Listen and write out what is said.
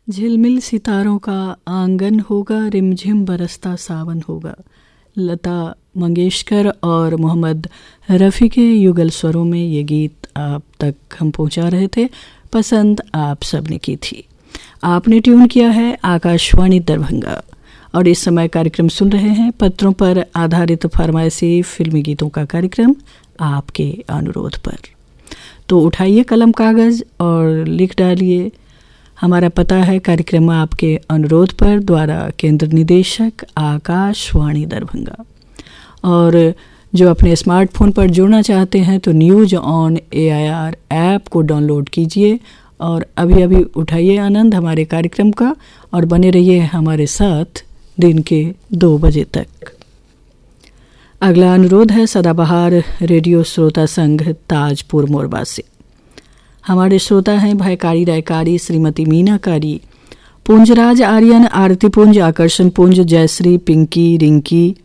झिलमिल सितारों का आंगन होगा, रिमझिम बरसता सावन होगा। लता मंगेशकर और मोहम्मद रफ़ी के युगल स्वरों में ये गीत आप तक हम पहुंचा रहे थे। पसंद आप सबने की थी। आपने ट्यून किया है आकाशवाणी दरभंगा और इस समय कार्यक्रम सुन रहे हैं पत्रों पर आधारित फरमाइशी फिल्मी गीतों का कार्यक्रम आपके अनुरोध पर। तो उठाइए कलम कागज़ और लिख डालिए। हमारा पता है कार्यक्रम आपके अनुरोध पर, द्वारा केंद्र निदेशक आकाशवाणी दरभंगा। और जो अपने स्मार्टफोन पर जुड़ना चाहते हैं तो न्यूज़ ऑन AIR ऐप को डाउनलोड कीजिए और अभी अभी उठाइए आनंद हमारे कार्यक्रम का और बने रहिए हमारे साथ दिन के 2 बजे तक। अगला अनुरोध है सदाबहार रेडियो श्रोता संघ ताजपुर मोरबा से। हमारे श्रोता हैं भाई कारी रायकारी, श्रीमती मीना कारी, पुंजराज आर्यन, आरती पुंज, आकर्षण पुंज, जयश्री, पिंकी, रिंकी,